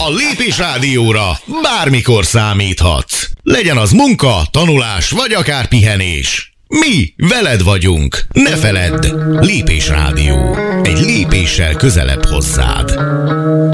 A Lépés Rádióra bármikor számíthatsz. Legyen az munka, tanulás vagy akár pihenés. Mi veled vagyunk. Ne feledd, Lépés Rádió. Egy lépéssel közelebb hozzád.